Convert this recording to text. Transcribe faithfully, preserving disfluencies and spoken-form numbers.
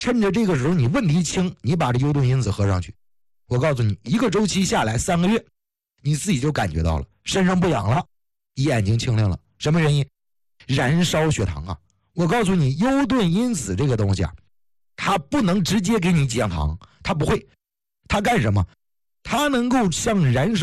趁着这个时候你问题轻，你把这优盾因子喝上去，我告诉你，一个周期下来三个月，你自己就感觉到了身上不痒了，眼睛清亮了。什么原因？燃烧血糖啊！我告诉你，优盾因子这个东西啊，它不能直接给你降糖，它不会，它干什么？它能够像燃烧